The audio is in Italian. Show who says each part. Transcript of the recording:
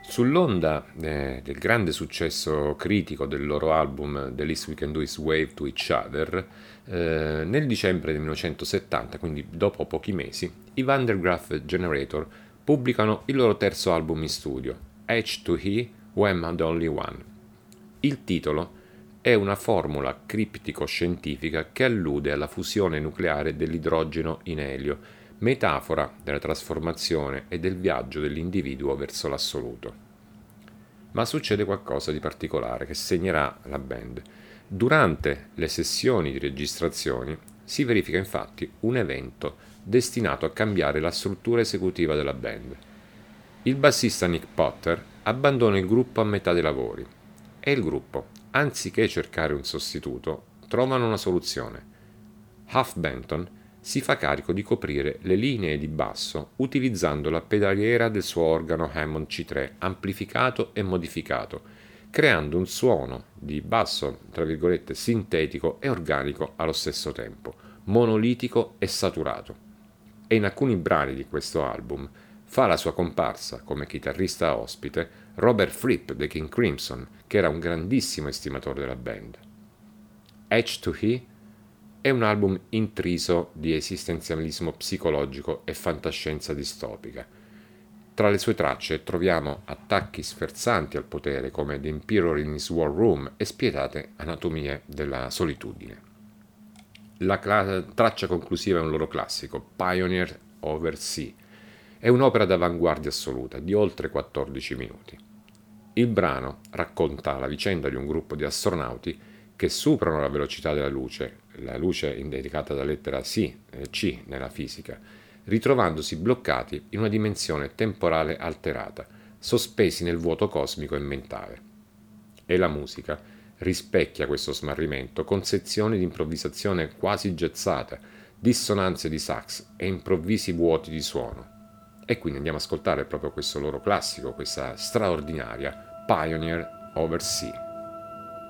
Speaker 1: Sull'onda del grande successo critico del loro album The Least We Can Do Is Wave to Each Other, nel dicembre del 1970, quindi dopo pochi mesi, i Van der Graaf Generator pubblicano il loro terzo album in studio, H2He, When I'm the Only One. Il titolo è una formula criptico-scientifica che allude alla fusione nucleare dell'idrogeno in elio, metafora della trasformazione e del viaggio dell'individuo verso l'assoluto. Ma succede qualcosa di particolare che segnerà la band. Durante le sessioni di registrazione si verifica infatti un evento destinato a cambiare la struttura esecutiva della band. Il bassista Nick Potter abbandona il gruppo a metà dei lavori e il gruppo, anziché cercare un sostituto, trovano una soluzione. Huff Benton si fa carico di coprire le linee di basso utilizzando la pedaliera del suo organo Hammond C3 amplificato e modificato, creando un suono di basso, tra virgolette, sintetico e organico allo stesso tempo, monolitico e saturato. E in alcuni brani di questo album fa la sua comparsa come chitarrista ospite Robert Fripp dei King Crimson, che era un grandissimo estimatore della band. H2He è un album intriso di esistenzialismo psicologico e fantascienza distopica. Tra le sue tracce troviamo attacchi sferzanti al potere come The Emperor in His War Room e spietate anatomie della solitudine. La traccia conclusiva è un loro classico, Pioneer Over Sea. È un'opera d'avanguardia assoluta di oltre 14 minuti. Il brano racconta la vicenda di un gruppo di astronauti che superano la velocità della luce indicata da lettera C nella fisica, ritrovandosi bloccati in una dimensione temporale alterata, sospesi nel vuoto cosmico e mentale. E la musica rispecchia questo smarrimento con sezioni di improvvisazione quasi jazzata, dissonanze di sax e improvvisi vuoti di suono. E quindi andiamo ad ascoltare proprio questo loro classico, questa straordinaria Pioneer Over Sea.